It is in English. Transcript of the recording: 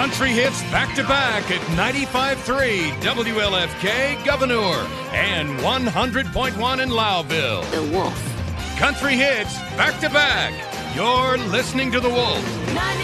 Country hits back-to-back at 95.3 WLFK Governor and 100.1 in Lowville. The Wolf. Country hits back-to-back. You're listening to The Wolf.